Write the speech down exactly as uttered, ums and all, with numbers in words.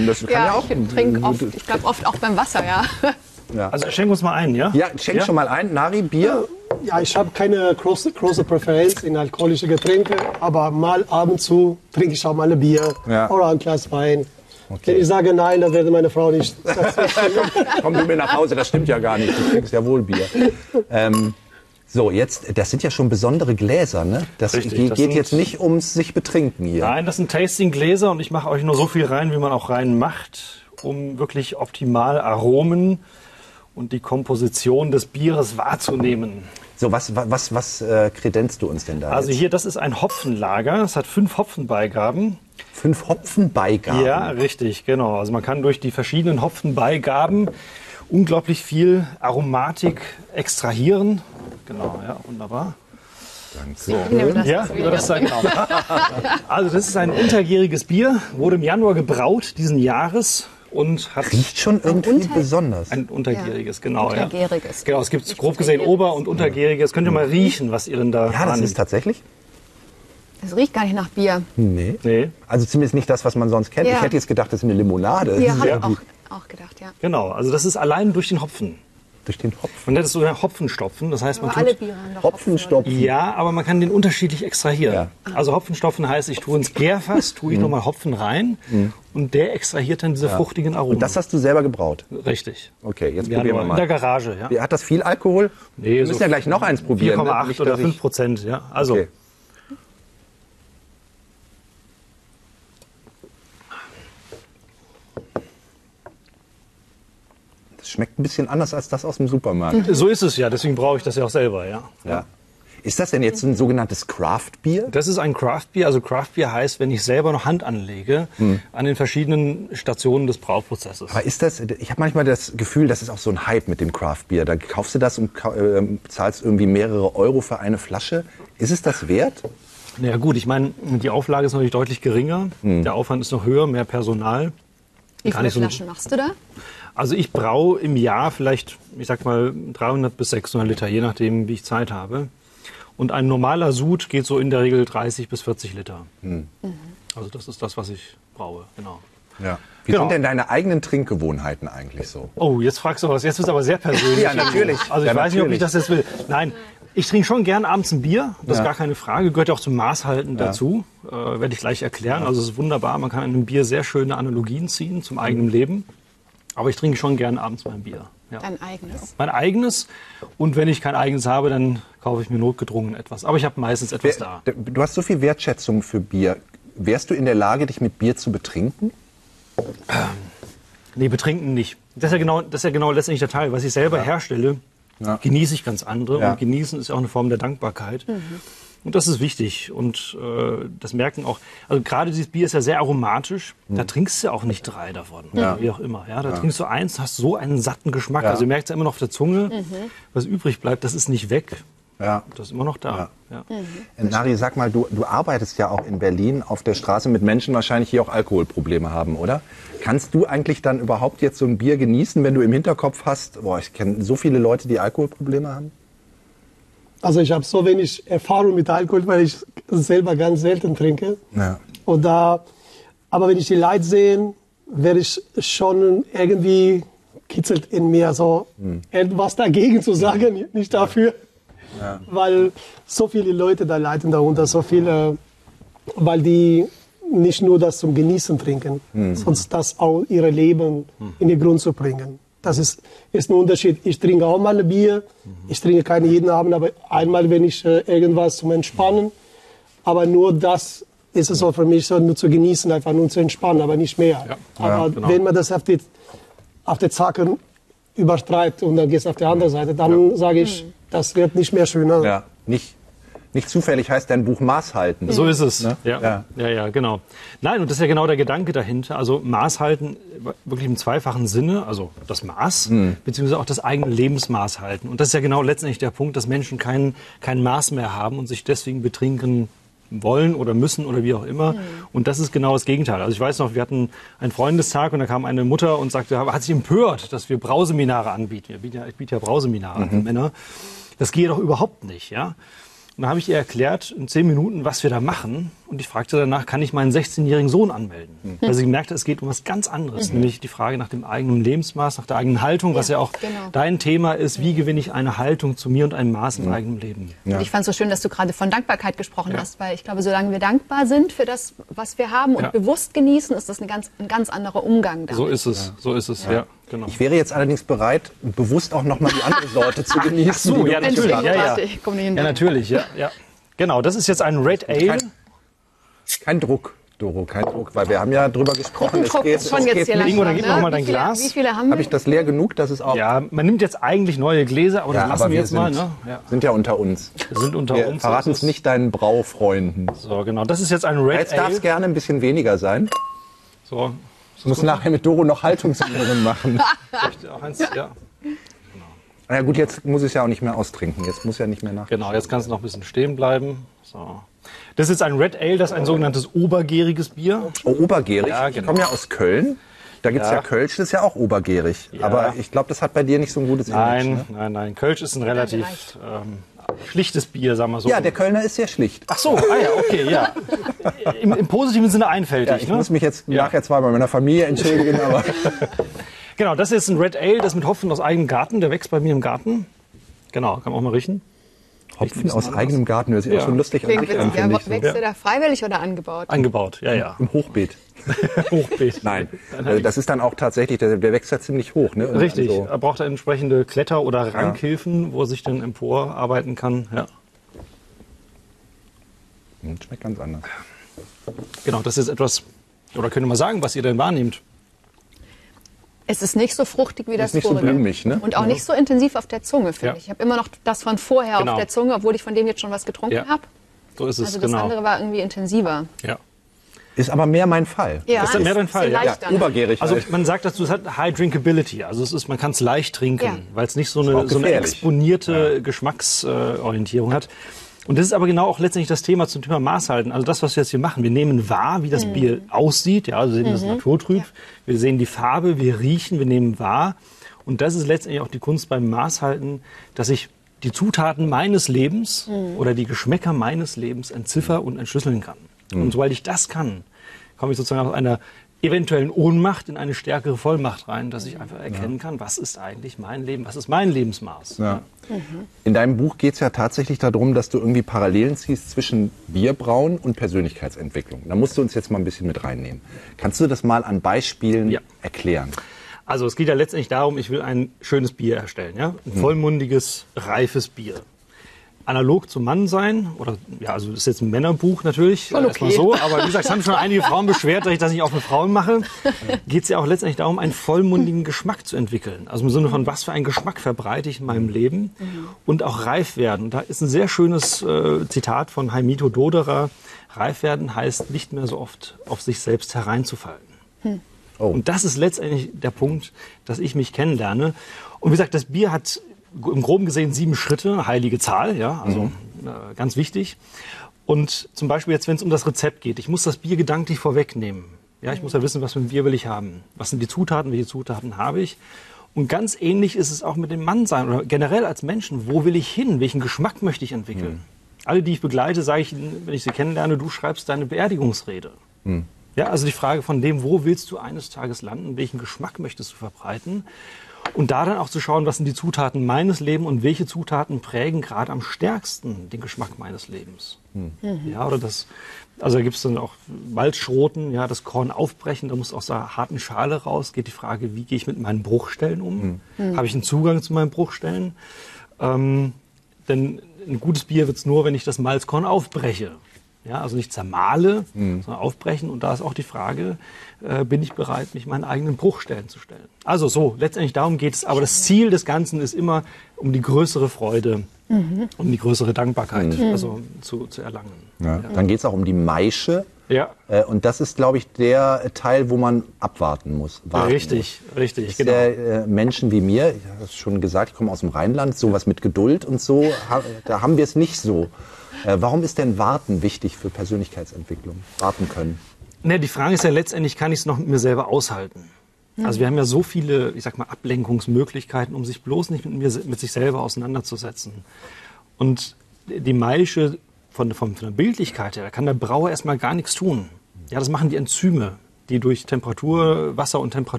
Das kann ja, ja auch. Ich trinke oft, ich glaube oft auch beim Wasser, ja. Ja. Also schenk uns mal ein, ja? Ja, schenk ja? schon mal ein. Nari, Bier? Ja, ich habe keine große, große Präferenz in alkoholische Getränke, aber mal ab und zu trinke ich auch mal ein Bier ja. oder ein Glas Wein. Okay. Wenn ich sage nein, dann werde meine Frau nicht. Komm du mir nach Hause, das stimmt ja gar nicht. Du trinkst ja wohl Bier. Ähm, so, jetzt, das sind ja schon besondere Gläser, ne? Das Richtig, geht, das geht jetzt nicht ums sich betrinken hier. Nein, das sind Tasting-Gläser und ich mache euch nur so viel rein, wie man auch rein macht, um wirklich optimal Aromen und die Komposition des Bieres wahrzunehmen. So, was, was, was äh, kredenzt du uns denn da? Also jetzt? hier, das ist ein Hopfenlager. Es hat fünf Hopfenbeigaben. Fünf Hopfenbeigaben? Ja, richtig, genau. Also man kann durch die verschiedenen Hopfenbeigaben unglaublich viel Aromatik extrahieren. Genau, ja, wunderbar. Danke. So. Ja, ja, das ist genau. Also das ist ein untergäriges Bier, wurde im Januar gebraut diesen Jahres. Und hat riecht schon irgendwie unter besonders. Ein untergäriges, ja. genau. Untergäriges. Ja. Genau, es gibt grob gesehen Ober- und Untergäriges. Könnt ihr mal riechen, was ihr denn da Ja, das annimmt. ist tatsächlich. Das riecht gar nicht nach Bier. Nee. nee. Also zumindest nicht das, was man sonst kennt. Ja. Ich hätte jetzt gedacht, das ist eine Limonade. Ja, habe ja. ich auch, auch gedacht, ja. Genau, also das ist allein durch den Hopfen. Durch den Hopfen. Man nennt es so Hopfenstopfen. Das heißt, man aber alle tut Biere haben doch Hopfenstopfen. Ja, aber man kann den unterschiedlich extrahieren. Ja. Also Hopfenstopfen heißt, ich tue ins Gärfass, tue ich nochmal Hopfen rein mhm. und der extrahiert dann diese ja. fruchtigen Aromen. Und das hast du selber gebraut? Richtig. Okay, jetzt ja, probieren wir mal. In der Garage, ja. Hat das viel Alkohol? Nee, wir müssen so ja gleich noch eins probieren. vier Komma acht oder fünf Prozent, ja. Also. Okay. Schmeckt ein bisschen anders als das aus dem Supermarkt. So ist es ja, deswegen brauche ich das ja auch selber, ja. ja. Ist das denn jetzt ein sogenanntes Craft-Bier? Das ist ein Craft-Bier. Also Craft-Bier heißt, wenn ich selber noch Hand anlege hm. an den verschiedenen Stationen des Brauprozesses. Aber ist das, ich habe manchmal das Gefühl, das ist auch so ein Hype mit dem Craft-Bier. Da kaufst du das und äh, zahlst irgendwie mehrere Euro für eine Flasche. Ist es das wert? Na ja, gut, ich meine, die Auflage ist natürlich deutlich geringer. Hm. Der Aufwand ist noch höher, mehr Personal. Wie viele Flaschen machst du da? Also ich braue im Jahr vielleicht, ich sag mal, dreihundert bis sechshundert Liter, je nachdem, wie ich Zeit habe. Und ein normaler Sud geht so in der Regel dreißig bis vierzig Liter. Hm. Mhm. Also das ist das, was ich braue, genau. Ja. Wie genau. sind denn deine eigenen Trinkgewohnheiten eigentlich so? Oh, jetzt fragst du was. Jetzt wird es aber sehr persönlich. Ja, natürlich. Also ich ja, weiß natürlich. nicht, ob ich das jetzt will. Nein, ich trinke schon gern abends ein Bier. Das ja. ist gar keine Frage. Gehört ja auch zum Maßhalten ja. dazu. Äh, werde ich gleich erklären. Ja. Also es ist wunderbar. Man kann in einem Bier sehr schöne Analogien ziehen zum eigenen Leben. Aber ich trinke schon gern abends mein Bier. Ja. Dein eigenes? Mein eigenes. Und wenn ich kein eigenes habe, dann kaufe ich mir notgedrungen etwas. Aber ich habe meistens etwas Wer, da. Du hast so viel Wertschätzung für Bier. Wärst du in der Lage, dich mit Bier zu betrinken? Ähm, nee, betrinken nicht. Das ist ja genau, das ist ja genau letztendlich der Teil. Was ich selber ja. herstelle, ja. genieße ich ganz andere. Ja. Und genießen ist auch eine Form der Dankbarkeit. Mhm. Und das ist wichtig. Und äh, das merken auch, also gerade dieses Bier ist ja sehr aromatisch. Mhm. Da trinkst du ja auch nicht drei davon, ja. wie auch immer. Ja, da ja. trinkst du eins, hast so einen satten Geschmack. Ja. Also ihr merkt es ja immer noch auf der Zunge. Mhm. Was übrig bleibt, das ist nicht weg. Ja. Das ist immer noch da. Ja. Ja. Mhm. Nari, sag mal, du, du arbeitest ja auch in Berlin auf der Straße mit Menschen wahrscheinlich, die auch Alkoholprobleme haben, oder? Kannst du eigentlich dann überhaupt jetzt so ein Bier genießen, wenn du im Hinterkopf hast, boah, ich kenne so viele Leute, die Alkoholprobleme haben? Also ich habe so wenig Erfahrung mit Alkohol, weil ich selber ganz selten trinke. Ja. Und da, aber wenn ich die Leute sehe, werde ich schon irgendwie kitzelt in mir so hm. etwas dagegen zu sagen, nicht dafür. Ja. Weil so viele Leute da leiden darunter, so viele, weil die nicht nur das zum Genießen trinken, hm. sondern das auch ihre Leben hm. in den Grund zu bringen. Das ist, ist ein Unterschied. Ich trinke auch mal ein Bier. Ich trinke keine jeden Abend, aber einmal, wenn ich äh, irgendwas zum Entspannen. Aber nur das ist es so für mich, so nur zu genießen, einfach nur zu entspannen, aber nicht mehr. Ja. Aber ja, genau. wenn man das auf die, auf die Zacke übertreibt und dann geht es auf die andere Seite, dann ja. sage ich, das wird nicht mehr schöner. Ja, nicht. Nicht zufällig heißt dein Buch Maß halten. So ist es. Ne? Ja. Ja. ja, ja, genau. Nein, und das ist ja genau der Gedanke dahinter. Also Maß halten wirklich im zweifachen Sinne, also das Maß, mhm. beziehungsweise auch das eigene Lebensmaß halten. Und das ist ja genau letztendlich der Punkt, dass Menschen kein, kein Maß mehr haben und sich deswegen betrinken wollen oder müssen oder wie auch immer. Mhm. Und das ist genau das Gegenteil. Also ich weiß noch, wir hatten einen Freundestag und da kam eine Mutter und sagte, hat sich empört, dass wir Brauseminare anbieten. Ich biete ja, ich biete ja Brauseminare mhm. an für Männer. Das gehe doch überhaupt nicht, ja. Und dann habe ich ihr erklärt in zehn Minuten, was wir da machen. Und ich fragte danach, kann ich meinen sechzehnjährigen Sohn anmelden? Mhm. Weil sie merkte, es geht um was ganz anderes. Mhm. Nämlich die Frage nach dem eigenen Lebensmaß, nach der eigenen Haltung, was ja, ja auch genau. dein Thema ist. Wie gewinne ich eine Haltung zu mir und ein Maß im mhm. eigenen Leben? Ja. Und ich fand es so schön, dass du gerade von Dankbarkeit gesprochen ja. hast. Weil ich glaube, solange wir dankbar sind für das, was wir haben und ja. bewusst genießen, ist das eine ganz, ein ganz anderer Umgang damit. So ist es, ja. so ist es, ja. ja. Genau. Ich wäre jetzt allerdings bereit, bewusst auch noch mal die andere Sorte zu genießen. Ach so, ja, natürlich. Ja, ja. ja, natürlich. Ja, ja. Genau, das ist jetzt ein Red Ale. Kein, kein Druck, Doro, kein Druck, weil wir haben ja drüber gesprochen. Es geht, schon es jetzt geht nicht. Oder gib ne? noch mal dein wie viele, Glas. Wie viele haben wir? Habe ich das leer genug, dass es auch... Ja, man nimmt jetzt eigentlich neue Gläser, aber ja, das lassen aber wir wir jetzt sind, mal. Ne? Ja. sind ja unter uns. Wir sind unter wir uns. Verraten es nicht deinen Braufreunden. So, genau. Das ist jetzt ein Red Ale. Jetzt darf es gerne ein bisschen weniger sein. So. Ich muss nachher mit Doro noch Haltungsübungen machen. auch eins, ja. Na ja, gut, jetzt muss ich es ja auch nicht mehr austrinken. Jetzt muss ja nicht mehr nach. Genau, jetzt kannst du noch ein bisschen stehen bleiben. So. Das ist jetzt ein Red Ale, das ist ein sogenanntes obergäriges Bier. Oh, obergärig? Ja, Ich genau. komme ja aus Köln. Da gibt es ja. ja Kölsch, das ist ja auch obergärig. Ja. Aber ich glaube, das hat bei dir nicht so ein gutes nein, Image. Ne? Nein, nein, Kölsch ist ein relativ ähm, schlichtes Bier, sagen wir so. Ja, der Kölner ist sehr schlicht. Ach so, ah ja, okay, ja. Im, im positiven Sinne einfältig. Ja, ich ne? muss mich jetzt ja. nachher zwar bei meiner Familie entschuldigen, aber... Genau, das ist ein Red Ale, das mit Hopfen aus eigenem Garten, der wächst bei mir im Garten. Genau, kann man auch mal riechen. Hopfen aus eigenem Garten, das ist ja auch schon lustig an sich an, ja, ich. Wächst So. der da freiwillig oder angebaut? Angebaut, ja, ja. Im Hochbeet. Hochbeet. Nein, also das ist dann auch tatsächlich, der, der wächst ja ziemlich hoch. Ne? Und richtig, so. Er braucht dann entsprechende Kletter- oder Rankhilfen, ja. wo er sich dann emporarbeiten kann. Ja. Schmeckt ganz anders. Genau, das ist etwas, oder könnt ihr mal sagen, was ihr denn wahrnehmt? Es ist nicht so fruchtig wie das vorige. Ist nicht so blumig, ne? Und auch ja. nicht so intensiv auf der Zunge, finde ja. ich. Ich habe immer noch das von vorher genau. auf der Zunge, obwohl ich von dem jetzt schon was getrunken ja. habe. So ist es, also das genau. andere war irgendwie intensiver. Ja. Ist aber mehr mein Fall. Ja, ist mehr dein Fall, ja. ja. Obergärig. Also halt. man sagt dazu, es hat High Drinkability. Also es ist, man kann es leicht trinken, ja. weil es nicht so eine, so eine exponierte ja. Geschmacksorientierung hat. Und das ist aber genau auch letztendlich das Thema zum Thema Maßhalten. Also das, was wir jetzt hier machen, wir nehmen wahr, wie das mhm. Bier aussieht. Ja, also wir sehen mhm. das naturtrüb. Ja. Wir sehen die Farbe, wir riechen, wir nehmen wahr. Und das ist letztendlich auch die Kunst beim Maßhalten, dass ich die Zutaten meines Lebens mhm. oder die Geschmäcker meines Lebens entziffer und entschlüsseln kann. Mhm. Und sobald ich das kann, komme ich sozusagen aus einer eventuellen Ohnmacht in eine stärkere Vollmacht rein, dass ich einfach erkennen ja. kann, was ist eigentlich mein Leben, was ist mein Lebensmaß. Ja. Mhm. In deinem Buch geht es ja tatsächlich darum, dass du irgendwie Parallelen ziehst zwischen Bierbrauen und Persönlichkeitsentwicklung. Da musst du uns jetzt mal ein bisschen mit reinnehmen. Kannst du das mal an Beispielen ja. erklären? Also es geht ja letztendlich darum, ich will ein schönes Bier erstellen, ja? Ein mhm. vollmundiges, reifes Bier. Analog zum Mann sein, oder ja, also das ist jetzt ein Männerbuch natürlich, okay. erstmal so, aber wie gesagt, es haben schon einige Frauen beschwert, dass ich das nicht auch für Frauen mache. Geht es ja auch letztendlich darum, einen vollmundigen Geschmack zu entwickeln. Also im Sinne von, was für einen Geschmack verbreite ich in meinem Leben und auch reif werden. Da ist ein sehr schönes äh, Zitat von Heimito Doderer. Reif werden heißt, nicht mehr so oft auf sich selbst hereinzufallen. Hm. Oh. Und das ist letztendlich der Punkt, dass ich mich kennenlerne. Und wie gesagt, das Bier hat im Groben gesehen sieben Schritte, heilige Zahl, ja, also mhm. äh, ganz wichtig. Und zum Beispiel jetzt, wenn es um das Rezept geht, ich muss das Bier gedanklich vorwegnehmen. Ja, ich muss ja wissen, was für ein Bier will ich haben. Was sind die Zutaten, welche Zutaten habe ich? Und ganz ähnlich ist es auch mit dem Mannsein oder generell als Menschen. Wo will ich hin? Welchen Geschmack möchte ich entwickeln? Mhm. Alle, die ich begleite, sage ich, wenn ich sie kennenlerne, du schreibst deine Beerdigungsrede. Mhm. Ja, also die Frage von dem, wo willst du eines Tages landen? Welchen Geschmack möchtest du verbreiten? Und da dann auch zu schauen, was sind die Zutaten meines Lebens und welche Zutaten prägen gerade am stärksten den Geschmack meines Lebens. Mhm. Ja, oder das, also da gibt es dann auch Malzschroten, ja, das Korn aufbrechen, da muss aus der harten Schale raus. Geht die Frage, wie gehe ich mit meinen Bruchstellen um? Mhm. Habe ich einen Zugang zu meinen Bruchstellen? Ähm, denn ein gutes Bier wird es nur, wenn ich das Malzkorn aufbreche. Ja, also nicht zermahle, mhm. sondern aufbrechen. Und da ist auch die Frage, äh, bin ich bereit, mich meinen eigenen Bruchstellen zu stellen? Also so, letztendlich darum geht es. Aber das Ziel des Ganzen ist immer, um die größere Freude, mhm. um die größere Dankbarkeit mhm. also zu, zu erlangen. Ja. Ja. Dann geht es auch um die Maische. Ja. Äh, und das ist, glaube ich, der Teil, wo man abwarten muss. Warten richtig, muss. richtig, das genau. Der, äh, Menschen wie mir, ich habe es schon gesagt, ich komme aus dem Rheinland, sowas mit Geduld und so, ha, da haben wir es nicht so. Äh, warum ist denn Warten wichtig für Persönlichkeitsentwicklung? Warten können. Ne, die Frage ist ja letztendlich, kann ich es noch mit mir selber aushalten? Mhm. Also wir haben ja so viele, ich sag mal, Ablenkungsmöglichkeiten, um sich bloß nicht mit, mir, mit sich selber auseinanderzusetzen. Und die Maische von, von, von der Bildlichkeit her, da kann der Brauer erstmal gar nichts tun. Ja, das machen die Enzyme, die durch Temperatur, Wasser und Temperatur